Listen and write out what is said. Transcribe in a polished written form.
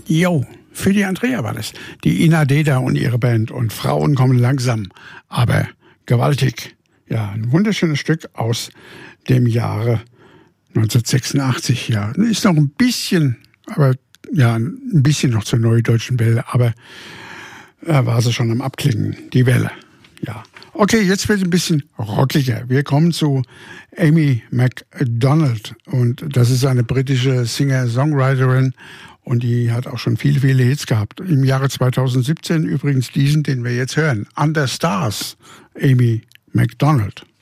Jo, für die Andrea war das. Die Ina Deda und ihre Band und Frauen kommen langsam, aber gewaltig. Ja, ein wunderschönes Stück aus dem Jahre 1986. Ja, ist noch ein bisschen, aber ja, ein bisschen noch zur Neue Deutschen Welle, aber war sie schon am Abklingen, die Welle. Ja. Okay, jetzt wird es ein bisschen rockiger. Wir kommen zu Amy Macdonald und das ist eine britische Singer-Songwriterin und die hat auch schon viele, viele Hits gehabt. Im Jahre 2017 übrigens diesen, den wir jetzt hören. Under Stars, Amy Macdonald.